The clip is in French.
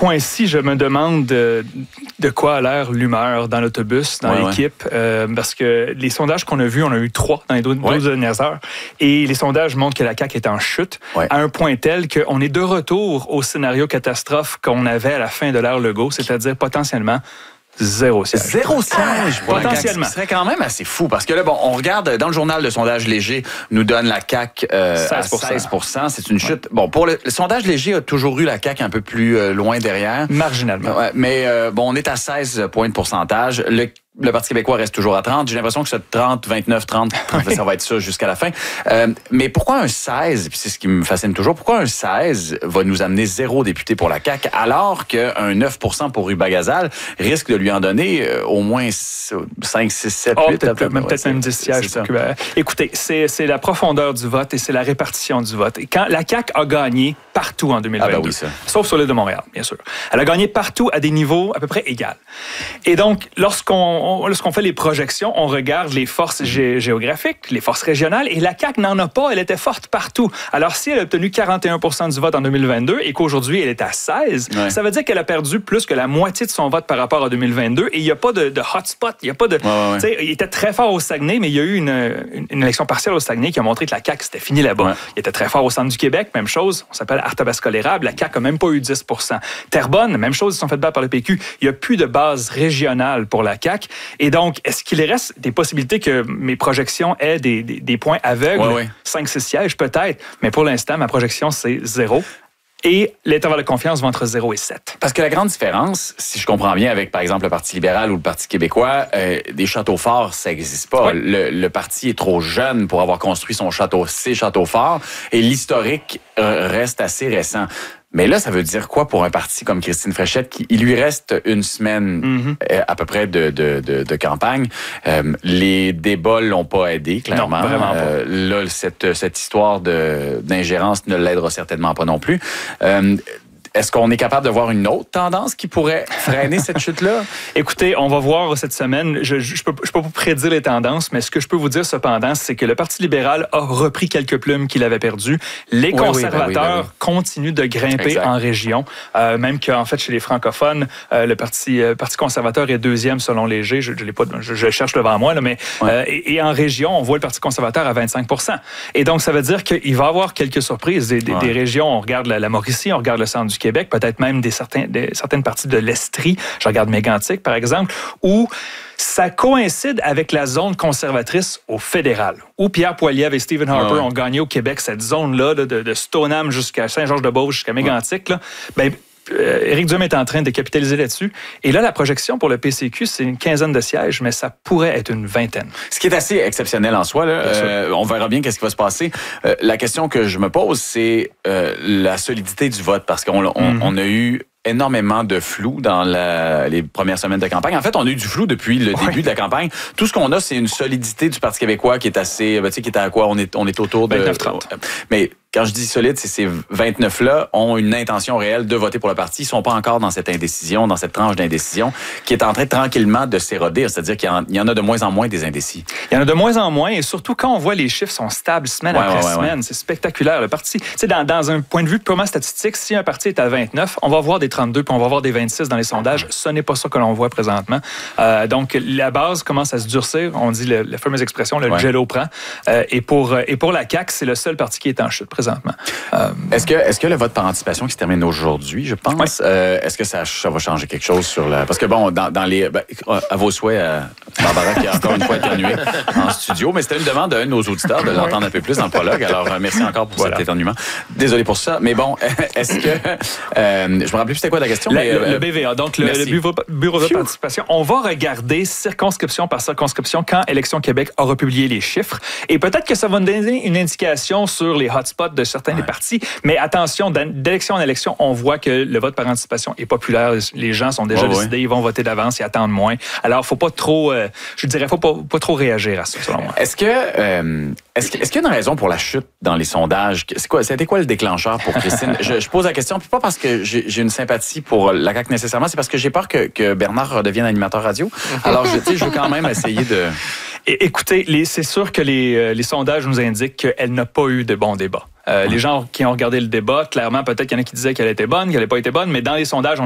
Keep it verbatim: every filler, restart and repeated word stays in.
point-ci, je me demande de, de quoi a l'air l'humeur dans l'autobus, dans ouais, l'équipe, ouais. euh, parce que les sondages qu'on a vus, on a eu trois dans les douze ouais. dernières heures, et les sondages montrent que la C A Q est en chute, ouais. à un point tel qu'on est de retour au scénario catastrophe qu'on avait à la fin de l'ère Legault, c'est-à-dire potentiellement Zéro siège. Zéro siège pour potentiellement. La C A Q. Ce serait quand même assez fou parce que là, bon, on regarde dans le journal, le sondage léger nous donne la C A Q euh, seize pour cent. À seize pour cent. C'est une chute. Ouais. Bon, pour le, le sondage léger a toujours eu la C A Q un peu plus euh, loin derrière. Marginalement. Ouais, mais euh, bon, on est à seize points de pourcentage. Le Le Parti québécois reste toujours à trente. J'ai l'impression que ce trente, vingt-neuf, trente, oui. ça va être ça jusqu'à la fin. Euh, mais pourquoi un seize, puis c'est ce qui me fascine toujours, pourquoi un seize va nous amener zéro député pour la C A Q, alors qu'un neuf pour cent pour Ruba Gazal risque de lui en donner euh, au moins cinq, six, sept, oh, huit. Peut-être, même, ouais, peut-être même dix sièges. Écoutez, c'est, c'est la profondeur du vote et c'est la répartition du vote. Et quand la C A Q a gagné partout en deux mille vingt-deux, ah ben oui, ça. Sauf sur l'île de Montréal, bien sûr. Elle a gagné partout à des niveaux à peu près égaux. Et donc, lorsqu'on On, lorsqu'on fait les projections, on regarde les forces gé- géographiques, les forces régionales, et la C A Q n'en a pas, elle était forte partout. Alors, si elle a obtenu quarante et un pour cent du vote en deux mille vingt-deux et qu'aujourd'hui, elle est à seize, ouais. ça veut dire qu'elle a perdu plus que la moitié de son vote par rapport à deux mille vingt-deux, et il n'y a pas de, de hotspot, il n'y a pas de... Ouais, ouais. Il était très fort au Saguenay, mais il y a eu une, une, une élection partielle au Saguenay qui a montré que la C A Q, c'était fini là-bas. Ouais. Il était très fort au centre du Québec, même chose, on s'appelle Arthabasca-l'Érable, la C A Q n'a même pas eu dix pour cent. Terrebonne, même chose, ils sont fait battre par le P Q. Il n'y a plus de base régionale pour la C A Q, et donc, est-ce qu'il reste des possibilités que mes projections aient des, des, des points aveugles? Ouais, ouais. cinq six sièges, peut-être. Mais pour l'instant, ma projection, c'est zéro. Et l'intervalle de confiance va entre zéro et sept. Parce que la grande différence, si je comprends bien, avec, par exemple, le Parti libéral ou le Parti québécois, euh, des châteaux forts, ça n'existe pas. Oui. Le, le parti est trop jeune pour avoir construit son château, ses châteaux forts, et l'historique euh, reste assez récent. Mais là, ça veut dire quoi pour un parti comme Christine Fréchette, qui il lui reste une semaine mm-hmm. à peu près de, de, de, de campagne. Euh, les débats l'ont pas aidé, clairement. Non, vraiment pas. Euh, là, cette, cette histoire de, d'ingérence ne l'aidera certainement pas non plus. Euh, Est-ce qu'on est capable de voir une autre tendance qui pourrait freiner cette chute-là? Écoutez, on va voir cette semaine. Je ne peux, peux pas prédire les tendances, mais ce que je peux vous dire cependant, c'est que le Parti libéral a repris quelques plumes qu'il avait perdues. Les oui, conservateurs oui, ben oui, ben oui. continuent de grimper exact. En région. Euh, même qu'en fait, chez les francophones, euh, le Parti, euh, Parti conservateur est deuxième selon Léger. Je, je, l'ai pas, je, je le cherche devant moi, là, mais ouais. euh, et, et en région, on voit le Parti conservateur à vingt-cinq pour cent. Et donc, ça veut dire qu'il va y avoir quelques surprises. Des, des, ouais. des régions, on regarde la, la Mauricie, on regarde le centre du Québec, peut-être même des, certains, des certaines parties de l'Estrie, je regarde Mégantic par exemple, où ça coïncide avec la zone conservatrice au fédéral, où Pierre Poilievre et Stephen Harper ouais. ont gagné au Québec cette zone-là, de, de, de Stoneham jusqu'à Saint-Georges-de-Beauce, jusqu'à Mégantic. Ouais. Là, ben, Euh, Éric Duhem est en train de capitaliser là-dessus. Et là, la projection pour le P C Q, c'est une quinzaine de sièges, mais ça pourrait être une vingtaine. Ce qui est assez exceptionnel en soi. Là, euh, on verra bien qu'est-ce qui va se passer. Euh, la question que je me pose, c'est euh, la solidité du vote, parce qu'on on, mm-hmm. on a eu énormément de flou dans la, les premières semaines de campagne. En fait, on a eu du flou depuis le début oui. de la campagne. Tout ce qu'on a, c'est une solidité du Parti québécois qui est assez... Ben, tu sais, qui est à quoi? On est, on est autour de... vingt-neuf trente. Mais... Quand je dis solide, c'est ces vingt-neuf-là ont une intention réelle de voter pour le parti. Ils sont pas encore dans cette indécision, dans cette tranche d'indécision qui est en train tranquillement de s'éroder. C'est-à-dire qu'il y en, il y en a de moins en moins des indécis. Il y en a de moins en moins, et surtout quand on voit les chiffres sont stables semaine ouais, après ouais, semaine. Ouais. C'est spectaculaire. Le parti, tu sais, dans, dans un point de vue purement statistique, si un parti est à vingt-neuf, on va voir des trente-deux, puis on va voir des vingt-six dans les sondages. Ce n'est pas ça que l'on voit présentement. Euh, donc, la base commence à se durcir. On dit le, la fameuse expression, le ouais. gelo prend. Euh, et, pour, et pour la C A Q, c'est le seul parti qui est en chute présentement. Euh, Est-ce que, est-ce que le vote par anticipation qui se termine aujourd'hui, je pense, oui. euh, est-ce que ça, ça va changer quelque chose sur la... Parce que bon, dans, dans les... Ben, à vos souhaits, euh, Barbara qui a encore une fois éternué en studio, mais c'était une demande d'un de nos auditeurs de l'entendre un peu plus dans le prologue, alors euh, merci encore pour voilà. cet éternuement. Désolé pour ça, mais bon, est-ce que... Euh, je me rappelle plus c'était quoi la question, la, mais... Le, euh, le B V A, donc le, le bureau, bureau de participation. On va regarder circonscription par circonscription quand Élections Québec aura publié les chiffres, et peut-être que ça va nous donner une indication sur les hotspots de certains ouais. des partis. Mais attention, d'élection en élection, on voit que le vote par anticipation est populaire. Les gens sont déjà oh, décidés, oui. ils vont voter d'avance, ils attendent moins. Alors, faut pas trop, euh, je dirais, faut pas, pas trop réagir à ça, selon moi. Est-ce que, euh, est-ce, est-ce qu'il y a une raison pour la chute dans les sondages? C'est quoi, c'était quoi le déclencheur pour Christine? je, je pose la question, puis pas parce que j'ai, j'ai une sympathie pour la C A Q nécessairement, c'est parce que j'ai peur que, que Bernard redevienne animateur radio. Alors, je, je veux quand même essayer de... Et, écoutez, les, c'est sûr que les, les sondages nous indiquent qu'elle n'a pas eu de bons débats. Euh, ouais. Les gens qui ont regardé le débat, clairement, peut-être qu'il y en a qui disaient qu'elle était bonne, qu'elle n'a pas été bonne, mais dans les sondages, on